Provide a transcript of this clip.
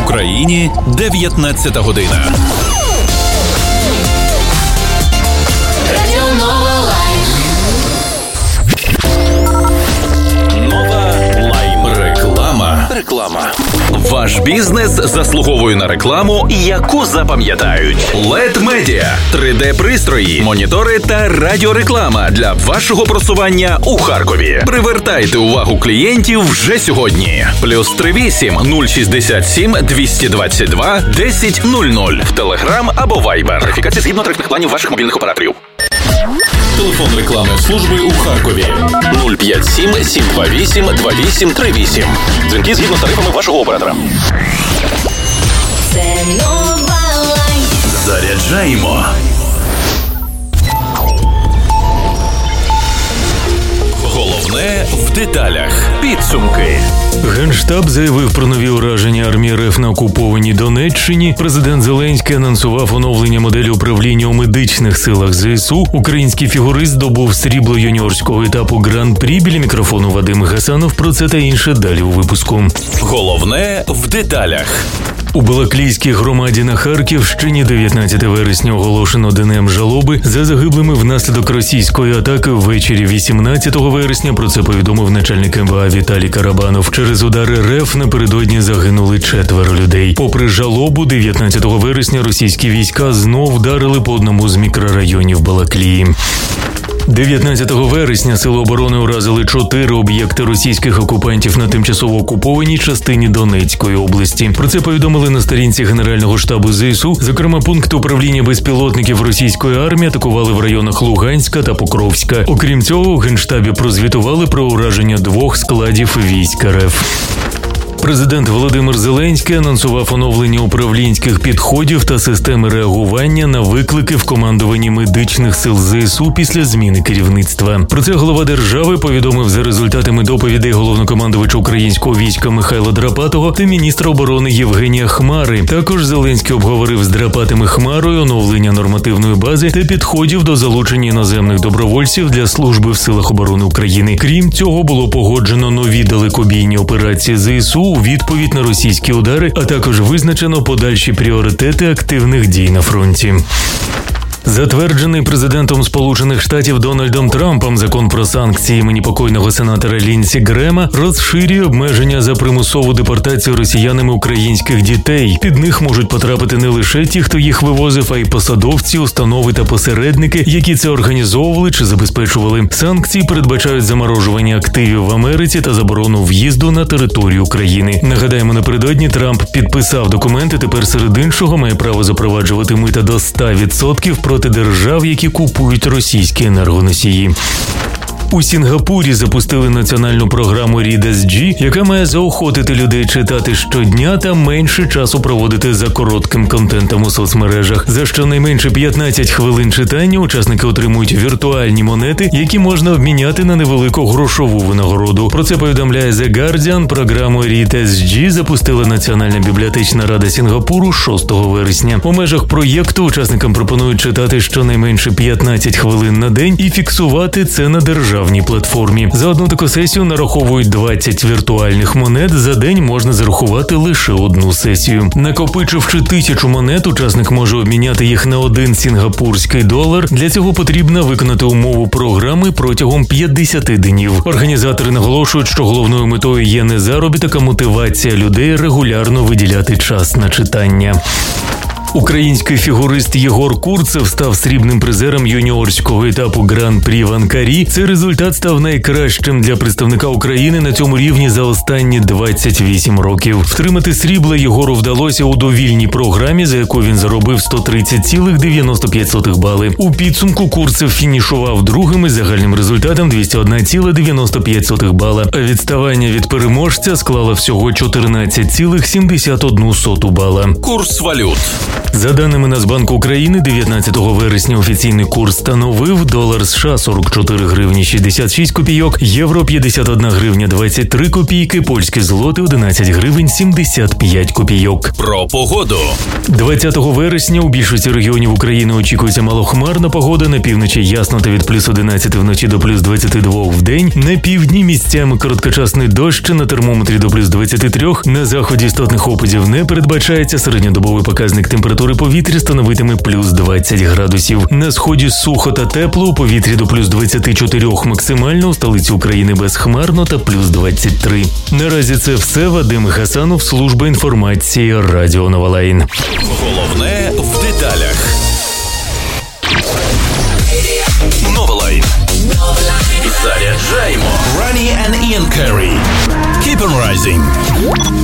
Україні 19 година. Реклама. Ваш бізнес заслуговує на рекламу, яку запам'ятають. LED Media, 3D-пристрої, монітори та радіореклама для вашого просування у Харкові. Привертайте увагу клієнтів вже сьогодні. +38 067 222 1000 в Telegram або Viber. Верифікація згідно тарифних планів ваших мобільних операторів. Телефон рекламної служби у Харкові 057 728 2838. Дзвінки згідно з тарифами вашого оператора. Це нова Лайф. Заряджаємо. Головне в деталях. Підсумки. Генштаб заявив про нові ураження армії РФ на окупованій Донеччині. Президент Зеленський анонсував оновлення моделі управління у медичних силах ЗСУ. Український фігурист здобув срібло юніорського етапу Гран-прі. Біля мікрофону Вадим Гасанов. Про це та інше далі у випуску. Головне в деталях. У Балаклійській громаді на Харківщині 19 вересня оголошено днем жалоби за загиблими внаслідок російської атаки ввечері 18 вересня. Про це повідомив начальник МВА Віталій Карабанов. Через удари РФ напередодні загинули 4 людей. Попри жалобу, 19 вересня російські війська знов вдарили по одному з мікрорайонів Балаклії. 19 вересня Сили оборони уразили 4 об'єкти російських окупантів на тимчасово окупованій частині Донецької області. Про це повідомили на сторінці Генерального штабу ЗСУ. Зокрема, пункти управління безпілотників російської армії атакували в районах Луганська та Покровська. Окрім цього, у Генштабі прозвітували про ураження 2 складів військ РФ. Президент Володимир Зеленський анонсував оновлення управлінських підходів та системи реагування на виклики в командуванні медичних сил ЗСУ після зміни керівництва. Про це голова держави повідомив за результатами доповідей головнокомандувача українського війська Михайла Драпатого та міністра оборони Євгенія Хмари. Також Зеленський обговорив з Драпатим і Хмарою оновлення нормативної бази та підходів до залучення іноземних добровольців для служби в силах оборони України. Крім цього, було погоджено нові далекобійні операції ЗСУ у відповідь на російські удари, а також визначено подальші пріоритети активних дій на фронті. Затверджений президентом Сполучених Штатів Дональдом Трампом закон про санкції імені покойного сенатора Лінсі Грема розширює обмеження за примусову депортацію росіянами українських дітей. Під них можуть потрапити не лише ті, хто їх вивозив, а й посадовці, установи та посередники, які це організовували чи забезпечували. Санкції передбачають заморожування активів в Америці та заборону в'їзду на територію України. Нагадаємо, напередодні Трамп підписав документи, тепер серед іншого має право запроваджувати мита до 100% проти держав, які купують російські енергоносії. У Сінгапурі запустили національну програму Read as G, яка має заохотити людей читати щодня та менше часу проводити за коротким контентом у соцмережах. За щонайменше 15 хвилин читання учасники отримують віртуальні монети, які можна обміняти на невелику грошову винагороду. Про це повідомляє The Guardian. Програму Read as G запустила Національна бібліотечна рада Сінгапуру 6 вересня. У межах проєкту учасникам пропонують читати щонайменше 15 хвилин на день і фіксувати це на державній платформі. За одну таку сесію нараховують 20 віртуальних монет. За день можна зарахувати лише одну сесію. Накопичивши 1000 монет, учасник може обміняти їх на 1 сінгапурський долар. Для цього потрібно виконати умову програми протягом 50 днів. Організатори наголошують, що головною метою є не заробіток, а мотивація людей регулярно виділяти час на читання. Український фігурист Єгор Курцев став срібним призером юніорського етапу Гран-прі в Анкарі. Цей результат став найкращим для представника України на цьому рівні за останні 28 років. Втримати срібло Єгору вдалося у довільній програмі, за яку він заробив 130,95 бали. У підсумку Курцев фінішував другим із загальним результатом 201,95 бала, а відставання від переможця склало всього 14,71 бала. Курс валют. За даними Нацбанку України, 19 вересня офіційний курс становив долар США 44 гривні 66 копійок, євро 51 гривня 23 копійки, польські злоти 11 гривень 75 копійок. Про погоду. 20 вересня у більшості регіонів України очікується малохмарна погода, на півночі ясно та від плюс 11 вночі до плюс 22 в день, на півдні місцями короткочасний дощ, на термометрі до плюс 23, на заході істотних опадів не передбачається, середньодобовий показник температури повітря становитиме плюс 20 градусів. На сході сухо та тепло, у повітрі до плюс 24 максимально, у столиці України безхмарно та плюс 23. Наразі це все. Вадим Хасанов, служба інформації Радіо Нова Лайн. Головне в деталях. Нова Лайн. Заряджаємо. Ronnie and Ian Curry. Keep on rising.